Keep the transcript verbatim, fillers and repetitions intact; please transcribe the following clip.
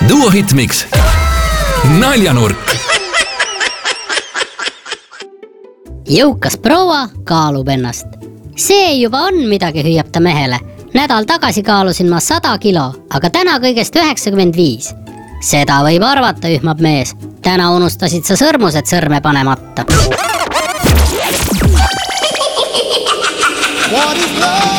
Duo Hitmix. Naljanurk. Jõukas proua kaalub ennast. See juba on midagi, hüüab ta mehele. Nädal tagasi kaalusin ma sada kilo, aga täna kõigest üheksakümmend viis. Seda võib arvata, ühmab mees. Täna unustasid sa sõrmused sõrme panemata.